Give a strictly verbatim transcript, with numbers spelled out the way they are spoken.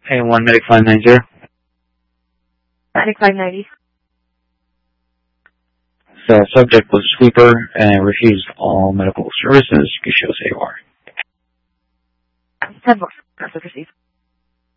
A one Medic five ninety. Medic five ninety. The subject was a sweeper and refused all medical services. You show us A O R. ten bucks. Received.